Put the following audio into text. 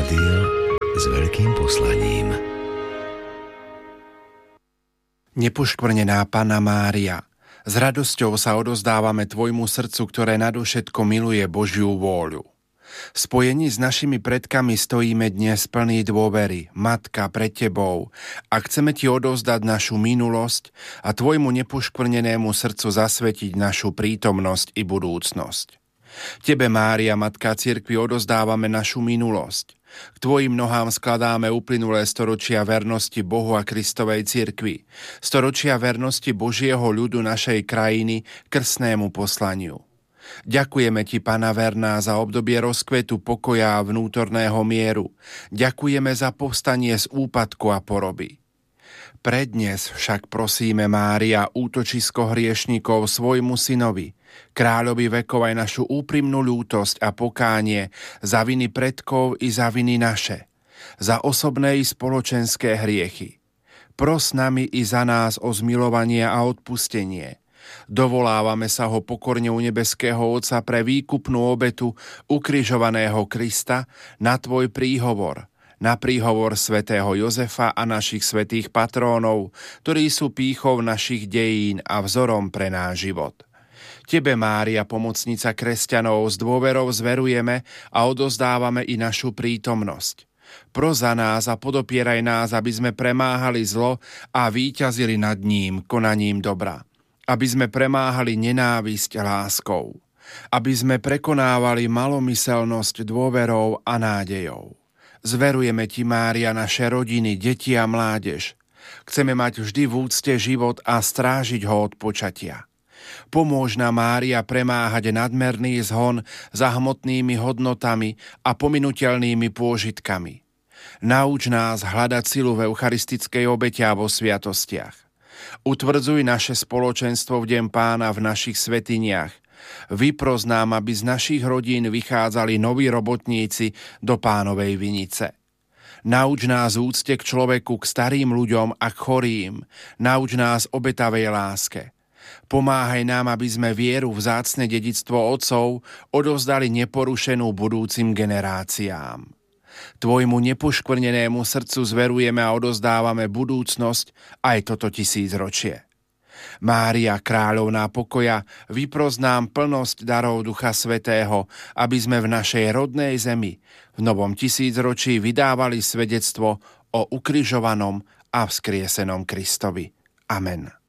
Rádio s veľkým poslaním. Nepoškvrnená Panna Mária, s radosťou sa odozdávame Tvojmu srdcu, ktoré nadovšetko miluje Božiu vôľu. V spojení s našimi predkami stojíme dnes plní dôvery, Matka, pred Tebou, a chceme Ti odovzdať našu minulosť a Tvojmu nepoškvrnenému srdcu zasvetiť našu prítomnosť i budúcnosť. Tebe, Mária, Matka cirkvi, odozdávame našu minulosť. K Tvojim nohám skladáme uplynulé storočia vernosti Bohu a Kristovej cirkvi, storočia vernosti Božieho ľudu našej krajiny krstnému poslaniu. Ďakujeme Ti, Panna verná, za obdobie rozkvetu, pokoja a vnútorného mieru. Ďakujeme za povstanie z úpadku a poroby. Prednes však prosíme, Mária, útočisko hriešnikov, svojmu synovi, kráľovi vekov, aj našu úprimnú ľútosť a pokánie za viny predkov i za viny naše, za osobné i spoločenské hriechy. Pros nami i za nás o zmilovanie a odpustenie. Dovolávame sa ho pokorne u nebeského Otca pre výkupnú obetu ukrižovaného Krista na Tvoj príhovor, na príhovor svätého Jozefa a našich svätých patrónov, ktorí sú pýchou našich dejín a vzorom pre náš život. Tebe, Mária, pomocnica kresťanov, s dôverou zverujeme a odozdávame i našu prítomnosť. Pros za nás a podopieraj nás, aby sme premáhali zlo a víťazili nad ním konaním dobra. Aby sme premáhali nenávisť láskou. Aby sme prekonávali malomyselnosť dôverou a nádejou. Zverujeme Ti, Mária, naše rodiny, deti a mládež. Chceme mať vždy v úcte život a strážiť ho od počatia. Pomôž nám, Mária, premáhať nadmerný zhon za hmotnými hodnotami a pominuteľnými pôžitkami. Nauč nás hľadať silu v eucharistickej obete a vo sviatostiach. Utvrdzuj naše spoločenstvo v deň Pána v našich svätyniach. Vypros nám, aby z našich rodín vychádzali noví robotníci do Pánovej vinice. Nauč nás úcte k človeku, k starým ľuďom a k chorým. Nauč nás obetavej láske. Pomáhaj nám, aby sme vieru, vzácne dedičstvo otcov odovzdali neporušenú budúcim generáciám. Tvojmu nepoškvrnenému srdcu zverujeme a odozdávame budúcnosť aj toto tisícročie. Mária, kráľovná pokoja, vypros nám plnosť darov Ducha Svätého, aby sme v našej rodnej zemi v novom tisícročí vydávali svedectvo o ukrižovanom a vzkriesenom Kristovi. Amen.